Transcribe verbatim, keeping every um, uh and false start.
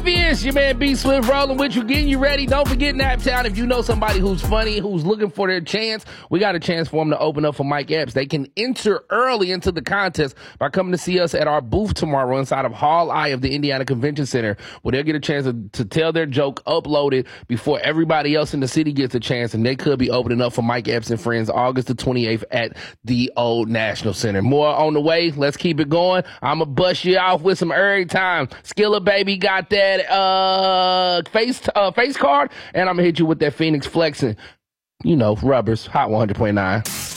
It's your man B Swift rolling with you, getting you ready. Don't forget Naptown. If you know somebody who's funny, who's looking for their chance, we got a chance for them to open up for Mike Epps. They can enter early into the contest by coming to see us at our booth tomorrow inside of Hall I of the Indiana Convention Center, where they'll get a chance to, to tell their joke, upload it before everybody else in the city gets a chance, and they could be opening up for Mike Epps and friends August the twenty-eighth at the Old National Center. More on the way. Let's keep it going. I'm going to bust you off with some every time. Skilla Baby got that uh, face uh, face card, and I'm going to hit you with that Phoenix flexing, you know, rubbers, Hot one hundred point nine.